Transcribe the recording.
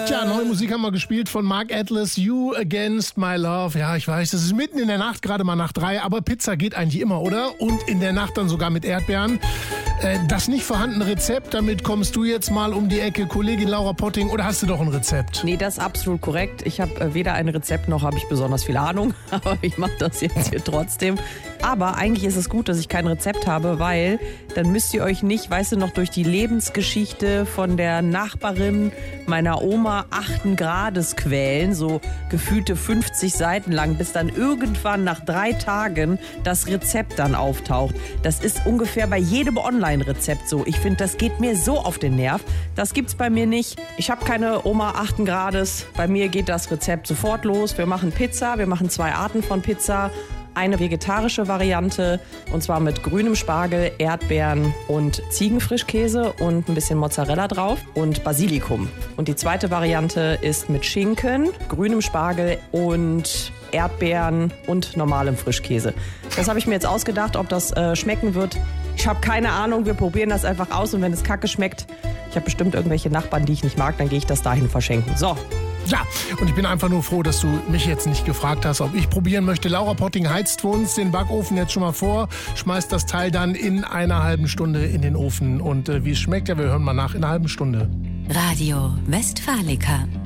Tja, neue Musik haben wir gespielt von Mark Atlas, You Against My Love. Ja, ich weiß, das ist mitten in der Nacht, gerade mal nach 3, aber Pizza geht eigentlich immer, oder? Und in der Nacht dann sogar mit Erdbeeren. Das nicht vorhandene Rezept, damit kommst du jetzt mal um die Ecke, Kollegin Laura Potting, oder hast du doch ein Rezept? Nee, das ist absolut korrekt. Ich habe weder ein Rezept noch habe ich besonders viel Ahnung, aber ich mache das jetzt hier trotzdem. Aber eigentlich ist es gut, dass ich kein Rezept habe, weil dann müsst ihr euch nicht, weißt du, noch durch die Lebensgeschichte von der Nachbarin meiner Oma 8. Grades quälen, so gefühlte 50 Seiten lang, bis dann irgendwann nach 3 Tagen das Rezept dann auftaucht. Das ist ungefähr bei jedem Online-Rezept so. Ich finde, das geht mir so auf den Nerv. Das gibt's bei mir nicht. Ich habe keine Oma 8. Grades. Bei mir geht das Rezept sofort los. Wir machen Pizza, wir machen 2 Arten von Pizza. Eine vegetarische Variante, und zwar mit grünem Spargel, Erdbeeren und Ziegenfrischkäse und ein bisschen Mozzarella drauf und Basilikum. Und die zweite Variante ist mit Schinken, grünem Spargel und Erdbeeren und normalem Frischkäse. Das habe ich mir jetzt ausgedacht, ob das schmecken wird. Ich habe keine Ahnung, wir probieren das einfach aus und wenn es kacke schmeckt, ich habe bestimmt irgendwelche Nachbarn, die ich nicht mag, dann gehe ich das dahin verschenken. So. Ja, und ich bin einfach nur froh, dass du mich jetzt nicht gefragt hast, ob ich probieren möchte. Laura Potting heizt für uns den Backofen jetzt schon mal vor, schmeißt das Teil dann in einer halben Stunde in den Ofen. Und wie es schmeckt, ja, wir hören mal nach in einer halben Stunde. Radio Westfalica.